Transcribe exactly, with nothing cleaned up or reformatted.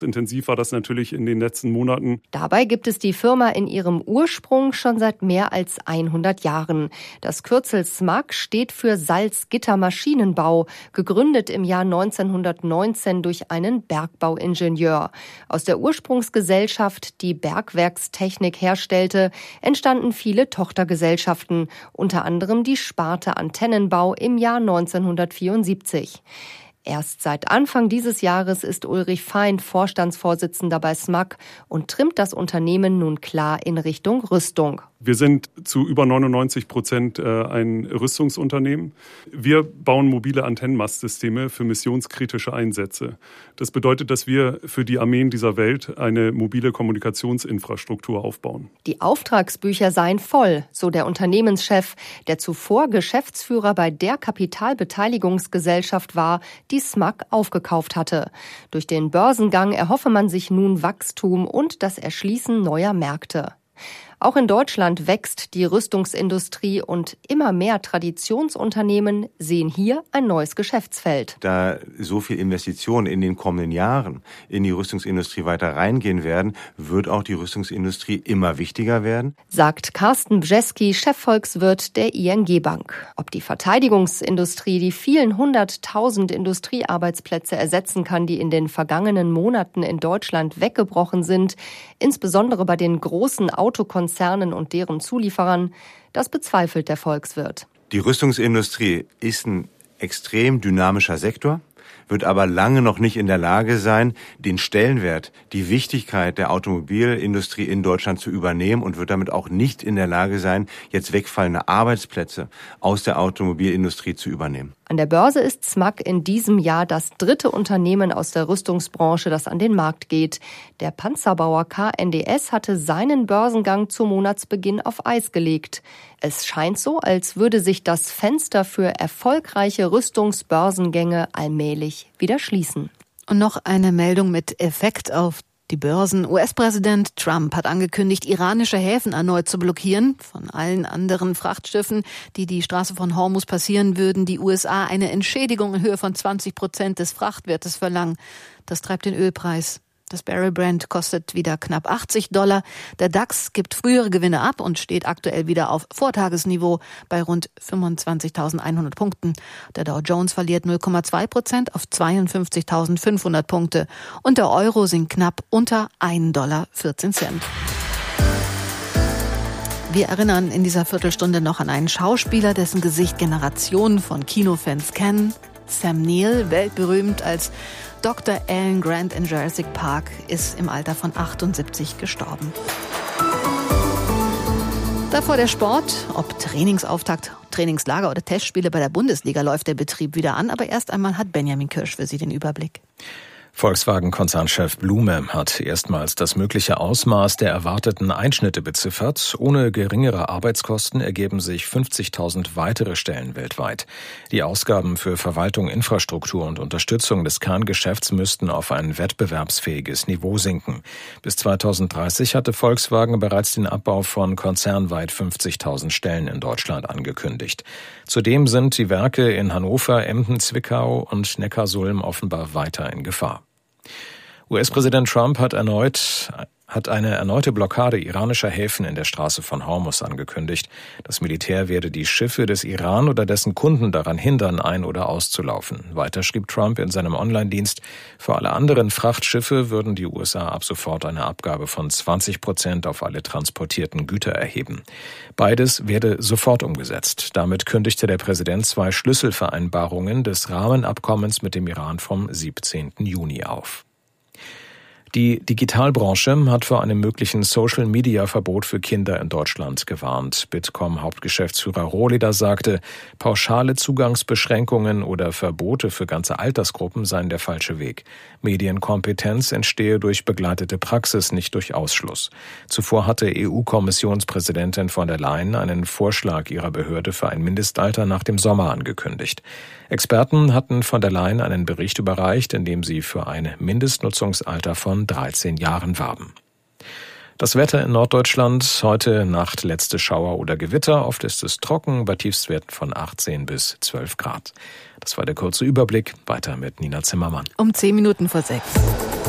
Intensiv war das natürlich in den letzten Monaten. Dabei gibt es die Firma in ihrem Ursprung schon seit mehr als hundert Jahren. Das Kürzel S M A G steht für Salzgittermaschinenbau, gegründet im Jahr neunzehnhundertneunzehn durch einen Bergbauingenieur. Aus der Ursprungsgesellschaft, die Bergwerkstechnik herstellte, entstanden viele Tochtergesellschaften, unter anderem die Sparte Antennenbau im Jahr neunzehnhundertvierundsiebzig. Erst seit Anfang dieses Jahres ist Ulrich Feind Vorstandsvorsitzender bei S M A G und trimmt das Unternehmen nun klar in Richtung Rüstung. Wir sind zu über neunundneunzig Prozent ein Rüstungsunternehmen. Wir bauen mobile Antennenmastsysteme für missionskritische Einsätze. Das bedeutet, dass wir für die Armeen dieser Welt eine mobile Kommunikationsinfrastruktur aufbauen. Die Auftragsbücher seien voll, so der Unternehmenschef, der zuvor Geschäftsführer bei der Kapitalbeteiligungsgesellschaft war, die S M A G aufgekauft hatte. Durch den Börsengang erhoffe man sich nun Wachstum und das Erschließen neuer Märkte. Auch in Deutschland wächst die Rüstungsindustrie und immer mehr Traditionsunternehmen sehen hier ein neues Geschäftsfeld. Da so viel Investitionen in den kommenden Jahren in die Rüstungsindustrie weiter reingehen werden, wird auch die Rüstungsindustrie immer wichtiger werden, sagt Carsten Bjeski, Chefvolkswirt der I N G Bank. Ob die Verteidigungsindustrie die vielen hunderttausend Industriearbeitsplätze ersetzen kann, die in den vergangenen Monaten in Deutschland weggebrochen sind, insbesondere bei den großen Autokonzernen und deren Zulieferern, das bezweifelt der Volkswirt. Die Rüstungsindustrie ist ein extrem dynamischer Sektor, wird aber lange noch nicht in der Lage sein, den Stellenwert, die Wichtigkeit der Automobilindustrie in Deutschland zu übernehmen und wird damit auch nicht in der Lage sein, jetzt wegfallende Arbeitsplätze aus der Automobilindustrie zu übernehmen. An der Börse ist S M A G in diesem Jahr das dritte Unternehmen aus der Rüstungsbranche, das an den Markt geht. Der Panzerbauer K N D S hatte seinen Börsengang zu Monatsbeginn auf Eis gelegt. Es scheint so, als würde sich das Fenster für erfolgreiche Rüstungsbörsengänge allmählich wieder schließen. Und noch eine Meldung mit Effekt auf die Börsen. U S-Präsident Trump hat angekündigt, iranische Häfen erneut zu blockieren. Von allen anderen Frachtschiffen, die die Straße von Hormuz passieren, würden die U S A eine Entschädigung in Höhe von zwanzig Prozent des Frachtwertes verlangen. Das treibt den Ölpreis. Das Barrel Brent kostet wieder knapp achtzig Dollar. Der DAX gibt frühere Gewinne ab und steht aktuell wieder auf Vortagesniveau bei rund fünfundzwanzigtausendeinhundert Punkten. Der Dow Jones verliert null Komma zwei Prozent auf zweiundfünfzigtausendfünfhundert Punkte. Und der Euro sinkt knapp unter ein Dollar vierzehn Cent. Wir erinnern in dieser Viertelstunde noch an einen Schauspieler, dessen Gesicht Generationen von Kinofans kennen. Sam Neill, weltberühmt als Doktor Alan Grant in Jurassic Park, ist im Alter von achtundsiebzig gestorben. Davor der Sport, ob Trainingsauftakt, Trainingslager oder Testspiele bei der Bundesliga, läuft der Betrieb wieder an. Aber erst einmal hat Benjamin Kirsch für Sie den Überblick. Volkswagen-Konzernchef Blume hat erstmals das mögliche Ausmaß der erwarteten Einschnitte beziffert. Ohne geringere Arbeitskosten ergeben sich fünfzigtausend weitere Stellen weltweit. Die Ausgaben für Verwaltung, Infrastruktur und Unterstützung des Kerngeschäfts müssten auf ein wettbewerbsfähiges Niveau sinken. Bis zweitausenddreißig hatte Volkswagen bereits den Abbau von konzernweit fünfzigtausend Stellen in Deutschland angekündigt. Zudem sind die Werke in Hannover, Emden, Zwickau und Neckarsulm offenbar weiter in Gefahr. U S-Präsident Trump hat erneut hat eine erneute Blockade iranischer Häfen in der Straße von Hormuz angekündigt. Das Militär werde die Schiffe des Iran oder dessen Kunden daran hindern, ein- oder auszulaufen. Weiter schrieb Trump in seinem Online-Dienst, für alle anderen Frachtschiffe würden die U S A ab sofort eine Abgabe von zwanzig Prozent auf alle transportierten Güter erheben. Beides werde sofort umgesetzt. Damit kündigte der Präsident zwei Schlüsselvereinbarungen des Rahmenabkommens mit dem Iran vom siebzehnten Juni auf. Die Digitalbranche hat vor einem möglichen Social-Media-Verbot für Kinder in Deutschland gewarnt. Bitkom-Hauptgeschäftsführer Rohleder sagte, pauschale Zugangsbeschränkungen oder Verbote für ganze Altersgruppen seien der falsche Weg. Medienkompetenz entstehe durch begleitete Praxis, nicht durch Ausschluss. Zuvor hatte E U-Kommissionspräsidentin von der Leyen einen Vorschlag ihrer Behörde für ein Mindestalter nach dem Sommer angekündigt. Experten hatten von der Leyen einen Bericht überreicht, in dem sie für ein Mindestnutzungsalter von dreizehn Jahren warben. Das Wetter in Norddeutschland, heute Nacht letzte Schauer oder Gewitter, oft ist es trocken, bei Tiefstwerten von achtzehn bis zwölf Grad. Das war der kurze Überblick, weiter mit Nina Zimmermann. Um zehn Minuten vor sechs.